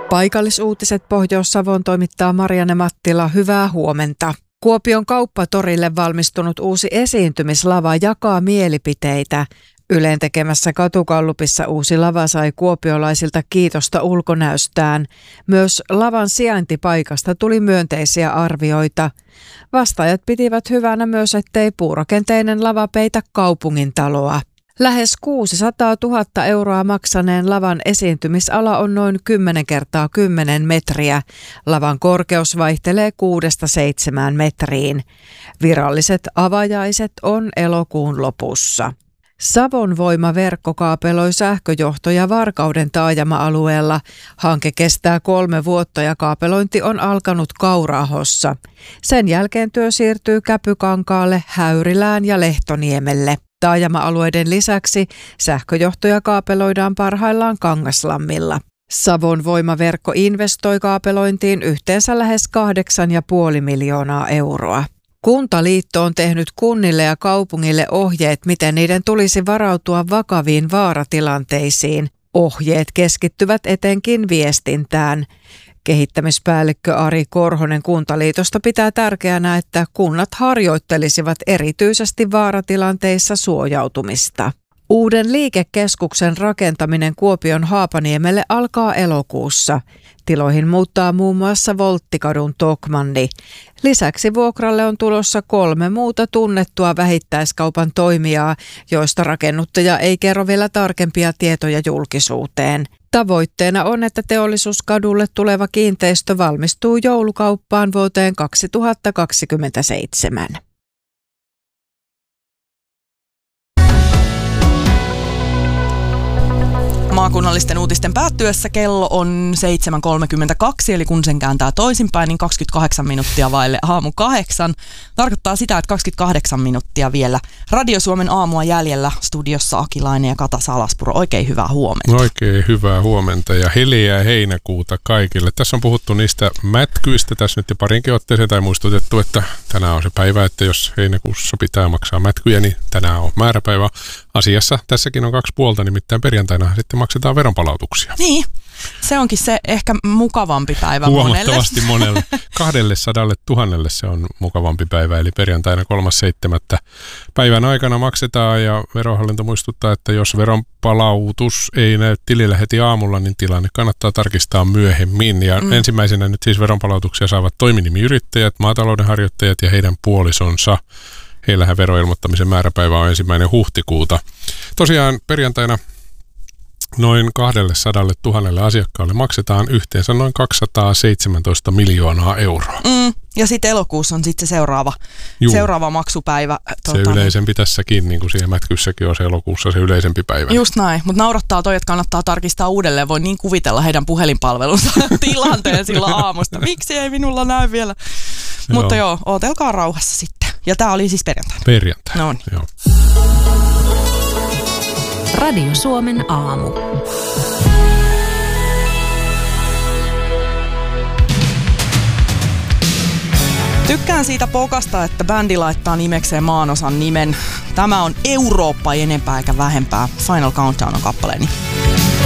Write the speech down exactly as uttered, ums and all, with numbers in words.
Paikallisuutiset Pohjois-Savon toimittaa Marianne Mattila. Hyvää huomenta. Kuopion kauppatorille valmistunut uusi esiintymislava jakaa mielipiteitä. Ylen tekemässä katugallupissa uusi lava sai kuopiolaisilta kiitosta ulkonäöstään. Myös lavan sijaintipaikasta tuli myönteisiä arvioita. Vastaajat pitivät hyvänä myös, ettei puurakenteinen lava peitä kaupungintaloa. Lähes kuusisataatuhatta euroa maksaneen lavan esiintymisala on noin kymmenen kertaa kymmenen metriä. Lavan korkeus vaihtelee kuudesta seitsemään metriin. Viralliset avajaiset on elokuun lopussa. Savon Voima verkkokaapeloi sähköjohtoja Varkauden taajama-alueella. Hanke kestää kolme vuotta ja kaapelointi on alkanut Kauraahossa. Sen jälkeen työ siirtyy Käpykankaalle, Häyrilään ja Lehtoniemelle. Taajama-alueiden lisäksi sähköjohtoja kaapeloidaan parhaillaan Kangaslammilla. Savon Voimaverkko investoi kaapelointiin yhteensä lähes kahdeksan pilkku viisi miljoonaa euroa. Kuntaliitto on tehnyt kunnille ja kaupungille ohjeet, miten niiden tulisi varautua vakaviin vaaratilanteisiin. Ohjeet keskittyvät etenkin viestintään. Kehittämispäällikkö Ari Korhonen Kuntaliitosta pitää tärkeänä, että kunnat harjoittelisivat erityisesti vaaratilanteissa suojautumista. Uuden liikekeskuksen rakentaminen Kuopion Haapaniemelle alkaa elokuussa. Tiloihin muuttaa muun muassa Volttikadun Tokmanni. Lisäksi vuokralle on tulossa kolme muuta tunnettua vähittäiskaupan toimijaa, joista rakennuttaja ei kerro vielä tarkempia tietoja julkisuuteen. Tavoitteena on, että Teollisuuskadulle tuleva kiinteistö valmistuu joulukauppaan vuoteen kaksituhattakaksikymmentäseitsemän. Maakunnallisten uutisten päättyessä kello on seitsemän kolmekymmentäkaksi, eli kun sen kääntää toisinpäin, niin kaksikymmentäkahdeksan minuuttia vaille aamu kahdeksan. Tarkoittaa sitä, että kaksikymmentäkahdeksan minuuttia vielä Radio Suomen aamua jäljellä. Studiossa Akilainen ja Kata Salaspuro. Oikein hyvää huomenta. Oikein hyvää huomenta ja heliää heinäkuuta kaikille. Tässä on puhuttu niistä mätkyistä tässä nyt jo parinkin otteeseen tai muistutettu, että tänään on se päivä, että jos heinäkuussa pitää maksaa mätkyjä, niin tänään on määräpäivä. Asiassa tässäkin on kaksi puolta, nimittäin perjantaina sitten maksetaan veronpalautuksia. Niin, se onkin se ehkä mukavampi päivä monelle. Huomattavasti monelle. Kahdelle sadalle tuhannelle se on mukavampi päivä, eli perjantaina kolmas seitsemättä päivän aikana maksetaan ja verohallinto muistuttaa, että jos veronpalautus ei näy tilillä heti aamulla, niin tilanne kannattaa tarkistaa myöhemmin. Ja mm. ensimmäisenä nyt siis veronpalautuksia saavat toiminimiyrittäjät, maatalouden harjoittajat ja heidän puolisonsa. Heillähän veroilmoittamisen määräpäivä on ensimmäinen huhtikuuta. Tosiaan perjantaina noin kaksisataa tuhatta asiakkaalle maksetaan yhteensä noin kaksisataaseitsemäntoista miljoonaa euroa. Mm, ja sitten elokuussa on sitten se seuraava, seuraava maksupäivä. Se tuota, yleisempi tässäkin, niin kuin siihen mätkyssäkin on se elokuussa se yleisempi päivä. Just näin, mutta naurattaa toi, että kannattaa tarkistaa uudelleen. Voi niin kuvitella heidän puhelinpalvelunsa tilanteen silloin aamusta. Miksi ei minulla näy vielä? Joo. Mutta joo, ootelkaa rauhassa sitten. Ja tää oli siis perjantaina. Perjantaina, no niin. Joo. Radio Suomen aamu. Tykkään siitä pokasta, että bändi laittaa nimekseen maanosan nimen. Tämä on Eurooppa, ei enempää eikä vähempää. Final Countdown on kappaleeni.